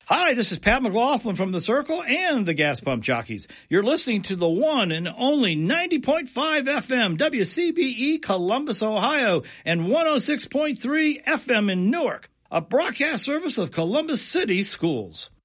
Hi, this is Pat McLaughlin from The Circle and the Gas Pump Jockeys. You're listening to the one and only 90.5 FM WCBE Columbus, Ohio, and 106.3 FM in Newark, a broadcast service of Columbus City Schools.